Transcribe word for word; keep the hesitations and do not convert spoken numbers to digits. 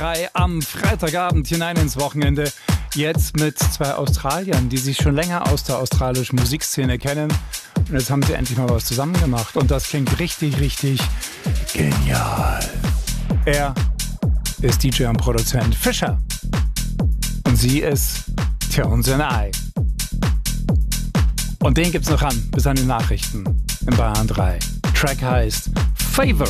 Am Freitagabend hinein ins Wochenende. Jetzt mit zwei Australiern, die sich schon länger aus der australischen Musikszene kennen. Und jetzt haben sie endlich mal was zusammen gemacht. Und das klingt richtig, richtig genial. Er ist D J und Produzent Fisher. Und sie ist Tones and I. Und den gibt's noch an bis an die Nachrichten in Bayern drei. Track heißt Favor.